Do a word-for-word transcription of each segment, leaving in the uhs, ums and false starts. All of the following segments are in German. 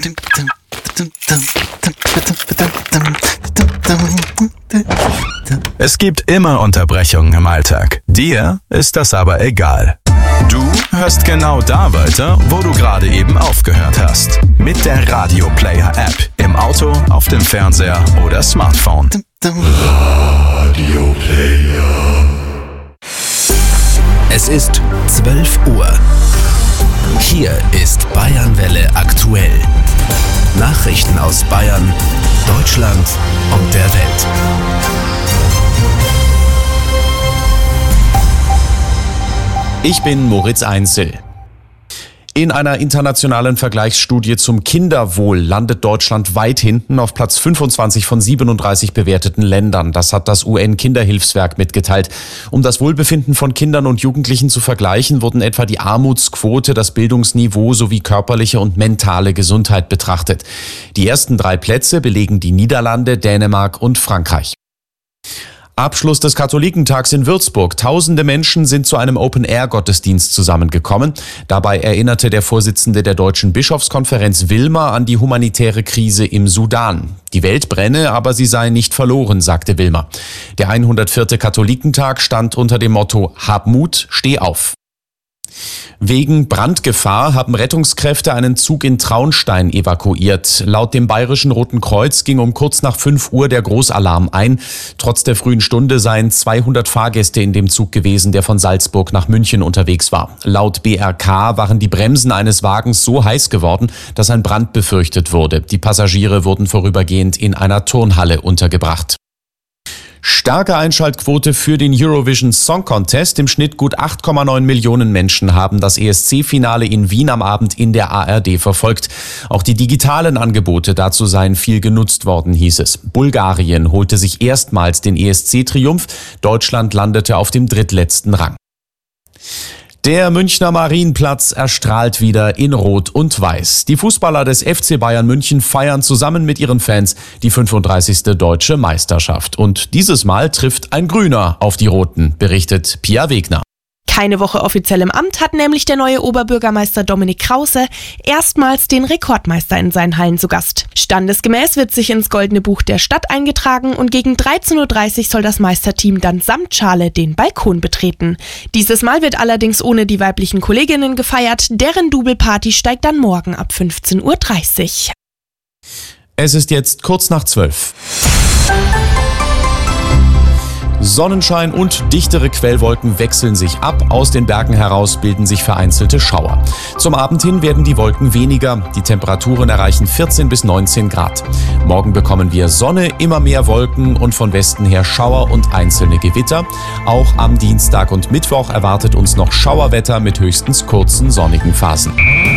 Es gibt immer Unterbrechungen im Alltag. Dir ist das aber egal. Du hörst genau da weiter, wo du gerade eben aufgehört hast. Mit der Radio Player App. Im Auto, auf dem Fernseher oder Smartphone. Radio Player. Es ist zwölf Uhr. Hier ist Bayernwelle aktuell. Nachrichten aus Bayern, Deutschland und der Welt. Ich bin Moritz Einzel. In einer internationalen Vergleichsstudie zum Kinderwohl landet Deutschland weit hinten auf Platz fünfundzwanzig von siebenunddreißig bewerteten Ländern. Das hat das U N-Kinderhilfswerk mitgeteilt. Um das Wohlbefinden von Kindern und Jugendlichen zu vergleichen, wurden etwa die Armutsquote, das Bildungsniveau sowie körperliche und mentale Gesundheit betrachtet. Die ersten drei Plätze belegen die Niederlande, Dänemark und Frankreich. Abschluss des Katholikentags in Würzburg. Tausende Menschen sind zu einem Open-Air-Gottesdienst zusammengekommen. Dabei erinnerte der Vorsitzende der Deutschen Bischofskonferenz Wilmer an die humanitäre Krise im Sudan. Die Welt brenne, aber sie sei nicht verloren, sagte Wilmer. Der hundertvierte Katholikentag stand unter dem Motto Hab Mut, steh auf. Wegen Brandgefahr haben Rettungskräfte einen Zug in Traunstein evakuiert. Laut dem Bayerischen Roten Kreuz ging um kurz nach fünf Uhr der Großalarm ein. Trotz der frühen Stunde seien zweihundert Fahrgäste in dem Zug gewesen, der von Salzburg nach München unterwegs war. Laut B R K waren die Bremsen eines Wagens so heiß geworden, dass ein Brand befürchtet wurde. Die Passagiere wurden vorübergehend in einer Turnhalle untergebracht. Starke Einschaltquote für den Eurovision Song Contest. Im Schnitt gut acht Komma neun Millionen Menschen haben das E S C-Finale in Wien am Abend in der A R D verfolgt. Auch die digitalen Angebote dazu seien viel genutzt worden, hieß es. Bulgarien holte sich erstmals den E S C-Triumph. Deutschland landete auf dem drittletzten Rang. Der Münchner Marienplatz erstrahlt wieder in Rot und Weiß. Die Fußballer des F C Bayern München feiern zusammen mit ihren Fans die fünfunddreißigste deutsche Meisterschaft. Und dieses Mal trifft ein Grüner auf die Roten, berichtet Pia Wegner. Keine Woche offiziell im Amt hat nämlich der neue Oberbürgermeister Dominik Krause erstmals den Rekordmeister in seinen Hallen zu Gast. Standesgemäß wird sich ins Goldene Buch der Stadt eingetragen und gegen dreizehn Uhr dreißig soll das Meisterteam dann samt Schale den Balkon betreten. Dieses Mal wird allerdings ohne die weiblichen Kolleginnen gefeiert, deren Double-Party steigt dann morgen ab fünfzehn Uhr dreißig. Es ist jetzt kurz nach zwölf. Sonnenschein und dichtere Quellwolken wechseln sich ab. Aus den Bergen heraus bilden sich vereinzelte Schauer. Zum Abend hin werden die Wolken weniger. Die Temperaturen erreichen vierzehn bis neunzehn Grad. Morgen bekommen wir Sonne, immer mehr Wolken und von Westen her Schauer und einzelne Gewitter. Auch am Dienstag und Mittwoch erwartet uns noch Schauerwetter mit höchstens kurzen sonnigen Phasen.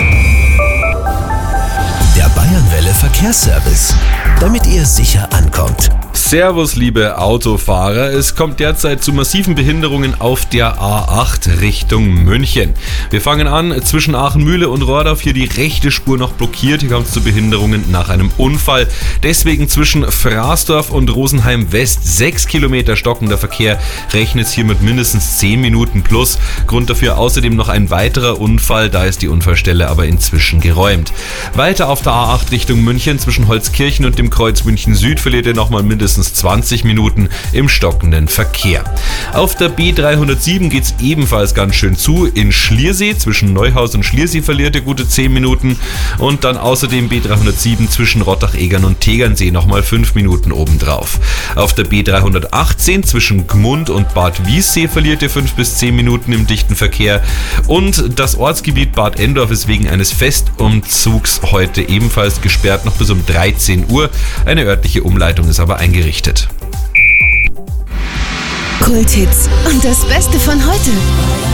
Der Bayernwelle Verkehrsservice, damit ihr sicher ankommt. Servus, liebe Autofahrer. Es kommt derzeit zu massiven Behinderungen auf der A acht Richtung München. Wir fangen an zwischen Aachen-Mühle und Rohrdorf. Hier die rechte Spur noch blockiert. Hier kommt es zu Behinderungen nach einem Unfall. Deswegen zwischen Fraßdorf und Rosenheim West sechs Kilometer stockender Verkehr. Rechnet hier mit mindestens zehn Minuten plus. Grund dafür außerdem noch ein weiterer Unfall. Da ist die Unfallstelle aber inzwischen geräumt. Weiter auf der A acht Richtung München zwischen Holzkirchen und dem Kreuz München Süd verliert ihr nochmal mindestens zwanzig Minuten im stockenden Verkehr. Auf der B dreihundertsieben geht es ebenfalls ganz schön zu. In Schliersee zwischen Neuhaus und Schliersee verliert ihr gute zehn Minuten und dann außerdem B dreihundertsieben zwischen Rottach-Egern und Tegernsee nochmal fünf Minuten obendrauf. Auf der B dreihundertachtzehn zwischen Gmund und Bad Wiessee verliert ihr fünf bis zehn Minuten im dichten Verkehr und das Ortsgebiet Bad Endorf ist wegen eines Festumzugs heute ebenfalls gesperrt, noch bis um dreizehn Uhr. Eine örtliche Umleitung ist aber eingerichtet. Kulthits und das Beste von heute.